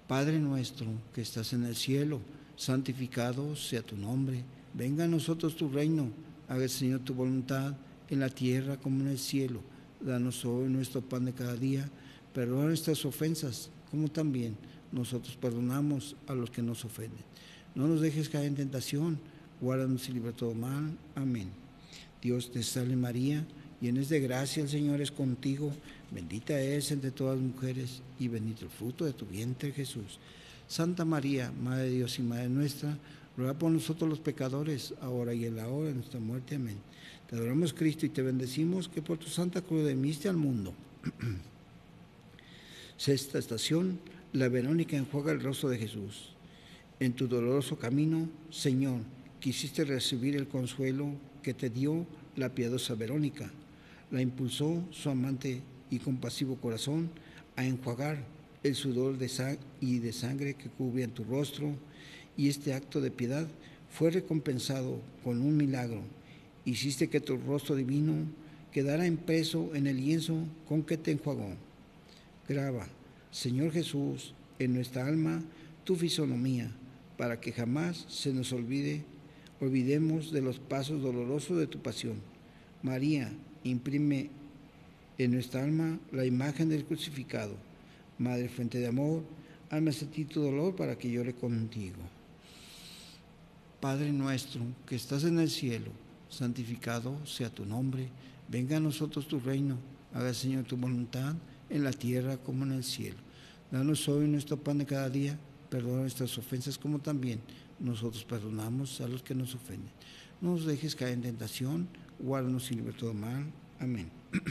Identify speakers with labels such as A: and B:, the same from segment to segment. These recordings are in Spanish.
A: Padre nuestro que estás en el cielo, santificado sea tu nombre. Venga a nosotros tu reino. Haga, Señor, tu voluntad en la tierra como en el cielo. Danos hoy nuestro pan de cada día. Perdona nuestras ofensas, como también nosotros perdonamos a los que nos ofenden. No nos dejes caer en tentación. Guárdanos y libra todo mal. Amén. Dios te salve María, llena de gracia, el Señor es contigo. Bendita eres entre todas las mujeres y bendito el fruto de tu vientre, Jesús. Santa María, Madre de Dios y Madre nuestra, ruega por nosotros los pecadores, ahora y en la hora de nuestra muerte. Amén. Te adoramos, Cristo, y te bendecimos, que por tu santa cruz redimiste al mundo. Sexta estación, la Verónica enjuaga el rostro de Jesús. En tu doloroso camino, Señor, quisiste recibir el consuelo que te dio la piadosa Verónica. La impulsó su amante y compasivo corazón a enjuagar el sudor de sangre que cubría en tu rostro, y este acto de piedad fue recompensado con un milagro. Hiciste que tu rostro divino quedara impreso en el lienzo con que te enjuagó. Graba, Señor Jesús, en nuestra alma tu fisonomía, para que jamás se nos olvidemos de los pasos dolorosos de tu pasión. María, imprime en nuestra alma la imagen del crucificado. Madre fuente de amor, hazme sentir tu dolor para que llore contigo. Padre nuestro que estás en el cielo, santificado sea tu nombre. Venga a nosotros tu reino. Haga, Señor, tu voluntad en la tierra como en el cielo. Danos hoy nuestro pan de cada día. Perdona nuestras ofensas como también nosotros perdonamos a los que nos ofenden. No nos dejes caer en tentación, guárdanos y libra todo mal. Amén.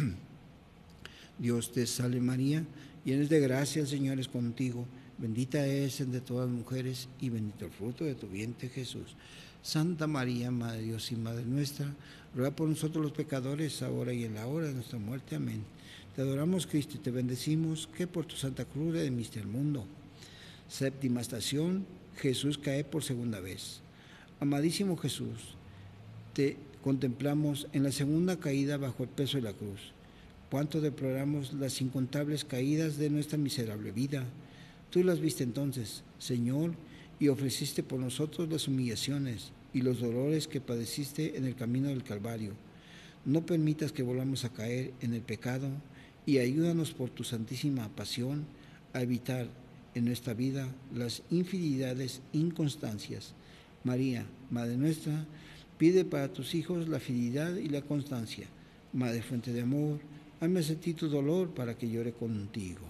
A: Dios te salve María, llena de gracia, el Señor es contigo. Bendita eres entre todas las mujeres y bendito el fruto de tu vientre, Jesús. Santa María, Madre de Dios y Madre nuestra, ruega por nosotros los pecadores, ahora y en la hora de nuestra muerte. Amén. Te adoramos, Cristo, y te bendecimos, que por tu santa cruz redimiste al mundo. Séptima estación, Jesús cae por segunda vez. Amadísimo Jesús, te contemplamos en la segunda caída bajo el peso de la cruz. Cuánto deploramos las incontables caídas de nuestra miserable vida. Tú las viste entonces, Señor, y ofreciste por nosotros las humillaciones y los dolores que padeciste en el camino del Calvario. No permitas que volvamos a caer en el pecado y ayúdanos por tu santísima pasión a evitar en nuestra vida las infidelidades e inconstancias. María, Madre nuestra, pide para tus hijos la fidelidad y la constancia. Madre fuente de amor, hazme sentir tu dolor para que llore contigo.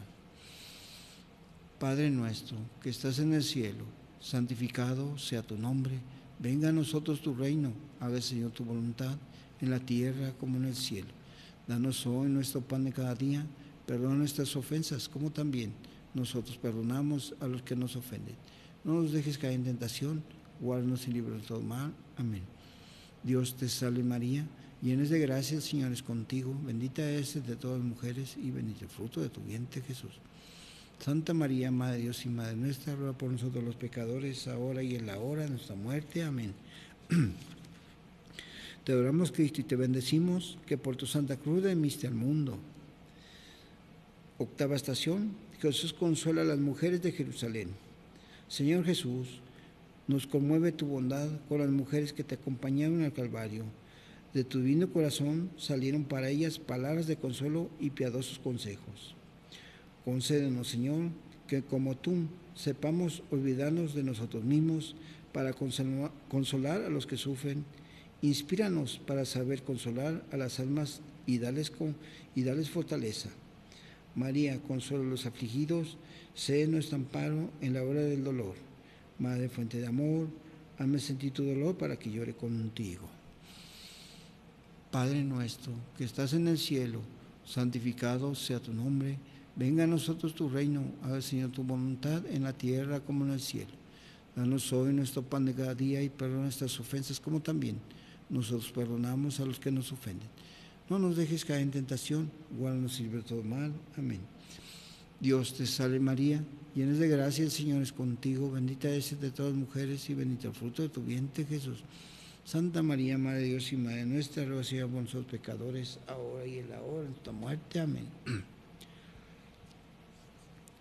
A: Padre nuestro que estás en el cielo, santificado sea tu nombre. Venga a nosotros tu reino. Haga, Señor, tu voluntad en la tierra como en el cielo. Danos hoy nuestro pan de cada día. Perdona nuestras ofensas, como también nosotros perdonamos a los que nos ofenden. No nos dejes caer en tentación, guárdanos y líbranos de todo mal. Amén. Dios te salve María, llena de gracia, el Señor es contigo. Bendita eres entre todas las mujeres y bendito el fruto de tu vientre, Jesús. Santa María, Madre de Dios y Madre nuestra, ruega por nosotros los pecadores, ahora y en la hora de nuestra muerte. Amén. Te adoramos, Cristo, y te bendecimos, que por tu santa cruz redimiste al mundo. Octava estación, Jesús consuela a las mujeres de Jerusalén. Señor Jesús, nos conmueve tu bondad con las mujeres que te acompañaron al Calvario. De tu divino corazón salieron para ellas palabras de consuelo y piadosos consejos. Concédenos, Señor, que como tú sepamos olvidarnos de nosotros mismos para consolar a los que sufren. Inspíranos para saber consolar a las almas y darles fortaleza. María, consuela a los afligidos, sé nuestro amparo en la hora del dolor. Madre fuente de amor, hazme sentir tu dolor para que llore contigo. Padre nuestro, que estás en el cielo, santificado sea tu nombre. Venga a nosotros tu reino, haga, Señor, tu voluntad en la tierra como en el cielo. Danos hoy nuestro pan de cada día y perdona nuestras ofensas como también nosotros perdonamos a los que nos ofenden. No nos dejes caer en tentación, guárdanos y libra de todo mal. Amén. Dios te salve María, llena de gracia, el Señor es contigo. Bendita eres entre todas las mujeres y bendito el fruto de tu vientre, Jesús. Santa María, Madre de Dios y Madre nuestra, ruega, Señor, por nosotros pecadores, ahora y en la hora de nuestra muerte. Amén.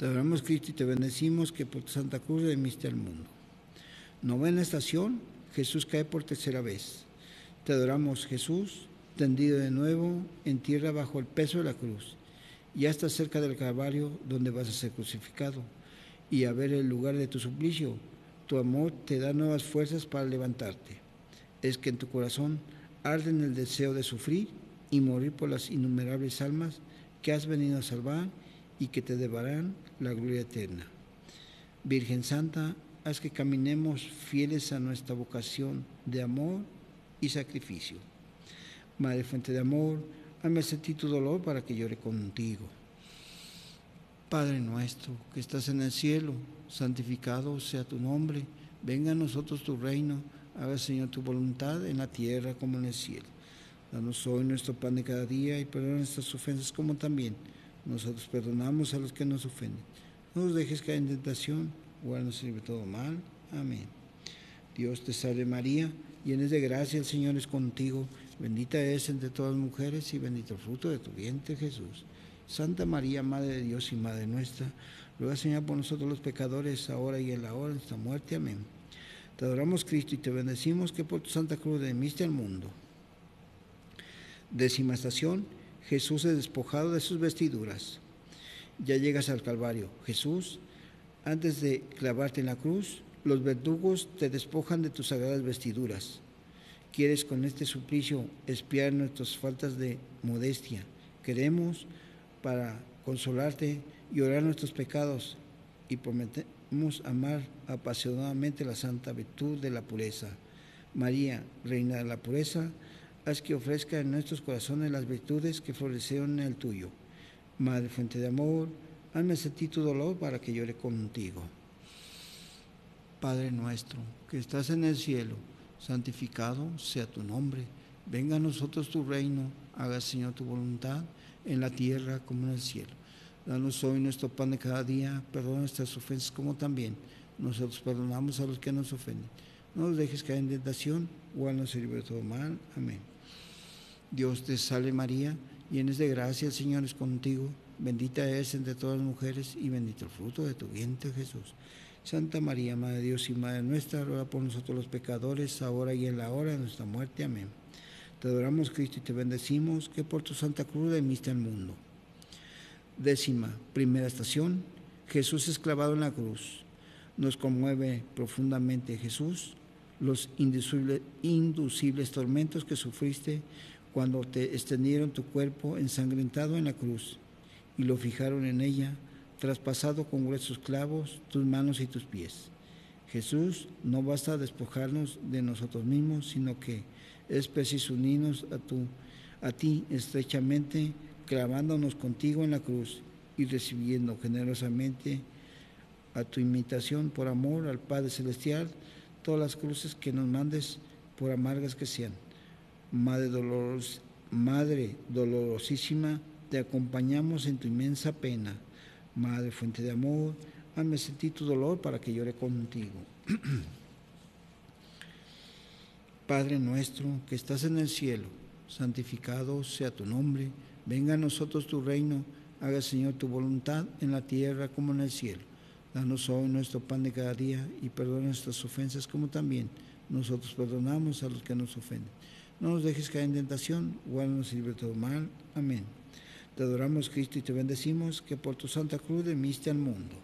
A: Te adoramos, Cristo, y te bendecimos que por tu Santa Cruz redimiste al mundo. Novena estación, Jesús cae por tercera vez. Te adoramos, Jesús, tendido de nuevo en tierra bajo el peso de la cruz. Ya estás cerca del Calvario, donde vas a ser crucificado, y a ver el lugar de tu suplicio. Tu amor te da nuevas fuerzas para levantarte. Es que en tu corazón arde el deseo de sufrir y morir por las innumerables almas que has venido a salvar y que te devarán la gloria eterna. Virgen Santa, haz que caminemos fieles a nuestra vocación de amor y sacrificio. Madre fuente de amor, hazme sentir tu dolor para que llore contigo. Padre nuestro, que estás en el cielo, santificado sea tu nombre. Venga a nosotros tu reino. Haga, Señor, tu voluntad en la tierra como en el cielo. Danos hoy nuestro pan de cada día y perdona nuestras ofensas como también nosotros perdonamos a los que nos ofenden. No nos dejes caer en tentación, guárdanos de todo mal. Amén. Dios te salve María, llena de gracia, el Señor es contigo. Bendita eres entre todas las mujeres y bendito el fruto de tu vientre, Jesús. Santa María, Madre de Dios y Madre nuestra, ruega, Señor, por nosotros los pecadores, ahora y en la hora de nuestra muerte. Amén. Te adoramos, Cristo, y te bendecimos que por tu Santa Cruz redimiste al mundo. Décima estación, Jesús es despojado de sus vestiduras. Ya llegas al Calvario. Jesús, antes de clavarte en la cruz, los verdugos te despojan de tus sagradas vestiduras. Quieres con este suplicio expiar nuestras faltas de modestia. Queremos, para consolarte, llorar nuestros pecados y prometemos amar apasionadamente la santa virtud de la pureza. María, Reina de la pureza, haz que ofrezca en nuestros corazones las virtudes que florecieron en el tuyo. Madre fuente de amor, hazme sentir tu dolor para que llore contigo. Padre nuestro, que estás en el cielo, santificado sea tu nombre. Venga a nosotros tu reino, haga, Señor, tu voluntad, en la tierra como en el cielo. Danos hoy nuestro pan de cada día, perdona nuestras ofensas como también nosotros perdonamos a los que nos ofenden. No nos dejes caer en tentación, guárdanos y líbranos de todo mal. Amén. Dios te salve María, llena de gracia, el Señor es contigo. Bendita eres entre todas las mujeres y bendito el fruto de tu vientre, Jesús. Santa María, Madre de Dios y Madre nuestra, ruega por nosotros los pecadores, ahora y en la hora de nuestra muerte. Amén. Te adoramos, Cristo, y te bendecimos, que por tu Santa Cruz redimiste al mundo. Décima primera estación, Jesús es clavado en la cruz. Nos conmueve profundamente, Jesús, los inducibles tormentos que sufriste cuando te extendieron tu cuerpo ensangrentado en la cruz y lo fijaron en ella, traspasado con gruesos clavos tus manos y tus pies. Jesús, no basta despojarnos de nosotros mismos, sino que es preciso unirnos a ti estrechamente, clavándonos contigo en la cruz y recibiendo generosamente a tu imitación por amor al Padre Celestial todas las cruces que nos mandes, por amargas que sean. Madre dolorosísima, te acompañamos en tu inmensa pena. Madre fuente de amor, hazme sentir tu dolor para que llore contigo. Padre nuestro que estás en el cielo, santificado sea tu nombre. Venga a nosotros tu reino. Haga, Señor, tu voluntad en la tierra como en el cielo. Danos hoy nuestro pan de cada día y perdona nuestras ofensas como también nosotros perdonamos a los que nos ofenden. No nos dejes caer en tentación, guárdanos y líbranos de todo mal. Amén. Te adoramos, Cristo, y te bendecimos, que por tu Santa Cruz redimiste al mundo.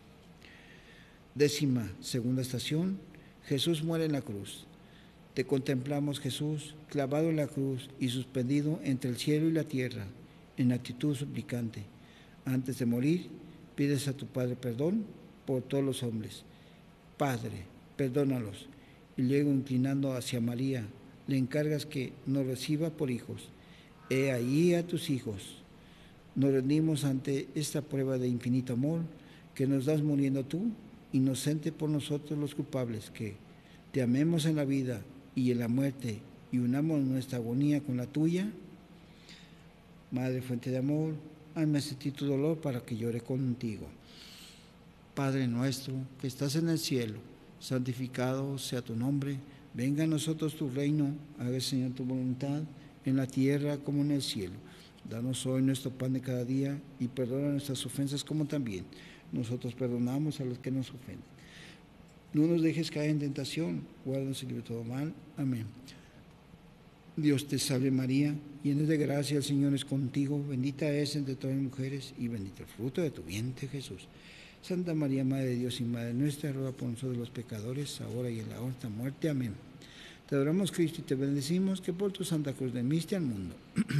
A: Décima segunda estación, Jesús muere en la cruz. Te contemplamos, Jesús, clavado en la cruz y suspendido entre el cielo y la tierra, en actitud suplicante. Antes de morir, pides a tu Padre perdón por todos los hombres. Padre, perdónalos. Y luego, inclinando hacia María, le encargas que nos reciba por hijos. He ahí a tus hijos. Nos rendimos ante esta prueba de infinito amor que nos das muriendo tú, inocente por nosotros los culpables, que te amemos en la vida y en la muerte y unamos nuestra agonía con la tuya. Madre fuente de amor, hazme sentir tu dolor para que llore contigo. Padre nuestro que estás en el cielo, santificado sea tu nombre. Venga a nosotros tu reino. Haga, Señor, tu voluntad en la tierra como en el cielo. Danos hoy nuestro pan de cada día y perdona nuestras ofensas como también nosotros perdonamos a los que nos ofenden. No nos dejes caer en tentación, guárdanos y libre de todo mal. Amén. Dios te salve María, llena de gracia, el Señor es contigo, bendita es entre todas las mujeres y bendito el fruto de tu vientre Jesús. Santa María, Madre de Dios y Madre nuestra, ruega por nosotros los pecadores, ahora y en la hora de nuestra muerte. Amén. Te adoramos, Cristo, y te bendecimos, que por tu Santa Cruz remiste al mundo.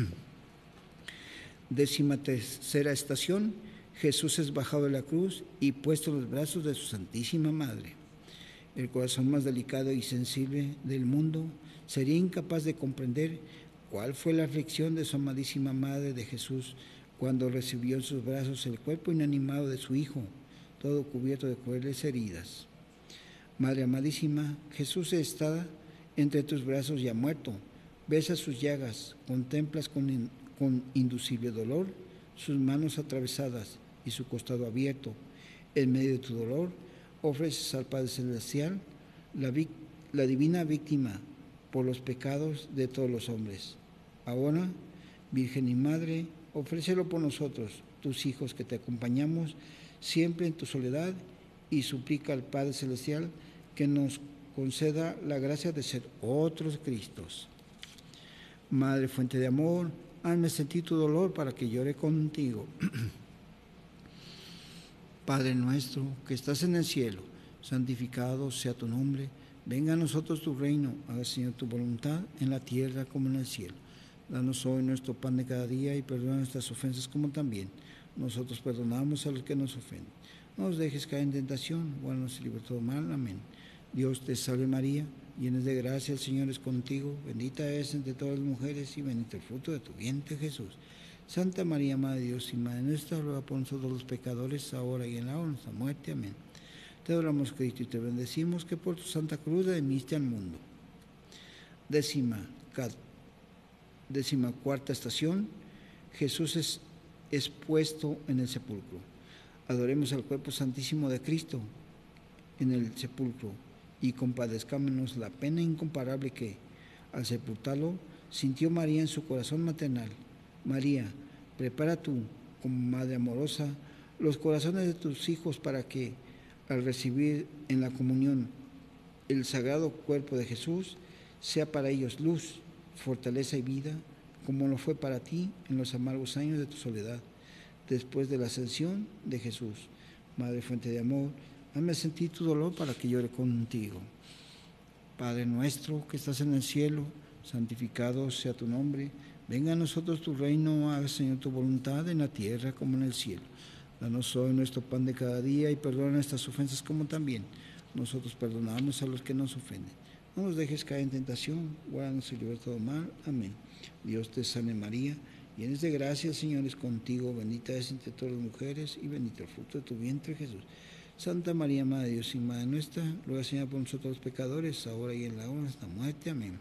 A: 13ª estación. Jesús es bajado de la cruz y puesto en los brazos de su Santísima Madre. El corazón más delicado y sensible del mundo sería incapaz de comprender cuál fue la aflicción de su amadísima Madre de Jesús cuando recibió en sus brazos el cuerpo inanimado de su Hijo, todo cubierto de crueles heridas. Madre amadísima, Jesús está entre tus brazos ya muerto. Besas sus llagas, contemplas con inducible dolor sus manos atravesadas y su costado abierto. En medio de tu dolor, ofreces al Padre Celestial la divina víctima por los pecados de todos los hombres. Ahora, Virgen y Madre, ofrécelo por nosotros, tus hijos que te acompañamos siempre en tu soledad, y suplica al Padre Celestial que nos conceda la gracia de ser otros Cristos. Madre fuente de amor, hazme sentir tu dolor para que llore contigo. Padre nuestro que estás en el cielo, santificado sea tu nombre. Venga a nosotros tu reino, haga Señor tu voluntad en la tierra como en el cielo. Danos hoy nuestro pan de cada día y perdona nuestras ofensas como también nosotros perdonamos a los que nos ofenden. No nos dejes caer en tentación, guárdanos y libre de todo mal. Amén. Dios te salve María, llena de gracia, el Señor es contigo, bendita es entre todas las mujeres y bendito el fruto de tu vientre Jesús. Santa María, Madre de Dios y Madre nuestra, ruega por nosotros los pecadores, ahora y en la hora de nuestra muerte. Amén. Te adoramos, Cristo, y te bendecimos, que por tu Santa Cruz redimiste al mundo. 14ª estación. Jesús es puesto en el sepulcro. Adoremos al cuerpo santísimo de Cristo en el sepulcro y compadezcámonos la pena incomparable que, al sepultarlo, sintió María en su corazón maternal. María, prepara tú, como Madre amorosa, los corazones de tus hijos para que, al recibir en la comunión el sagrado cuerpo de Jesús, sea para ellos luz, fortaleza y vida, como lo fue para ti en los amargos años de tu soledad, después de la ascensión de Jesús. Madre fuente de amor, hazme sentir tu dolor para que llore contigo. Padre nuestro que estás en el cielo, santificado sea tu nombre. Venga a nosotros tu reino, haga Señor tu voluntad en la tierra como en el cielo. Danos hoy nuestro pan de cada día y perdona nuestras ofensas como también nosotros perdonamos a los que nos ofenden. No nos dejes caer en tentación, guárdanos y libre de todo mal. Amén. Dios te salve María, llena de gracia, el Señor es contigo, bendita es entre todas las mujeres y bendito el fruto de tu vientre Jesús. Santa María, Madre de Dios y Madre nuestra, ruega Señor por nosotros los pecadores, ahora y en la hora de nuestra muerte. Amén.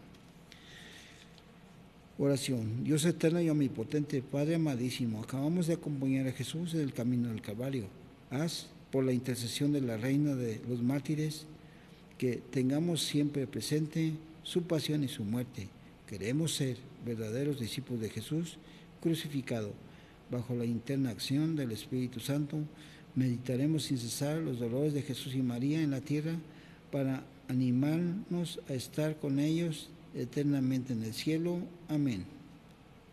A: Oración. Dios eterno y omnipotente, Padre amadísimo, acabamos de acompañar a Jesús en el camino del Calvario. Haz, por la intercesión de la Reina de los mártires, que tengamos siempre presente su pasión y su muerte. Queremos ser verdaderos discípulos de Jesús crucificado. Bajo la interna acción del Espíritu Santo, meditaremos sin cesar los dolores de Jesús y María en la tierra para animarnos a estar con ellos eternamente en el cielo. Amén.